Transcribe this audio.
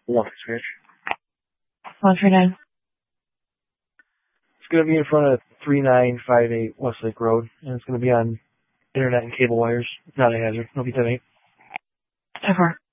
One scratch. 139. It's going to be in front of 3958 Westlake Road, and it's going to be on internet and cable wires. Not a hazard. No be 10-8. 10-4.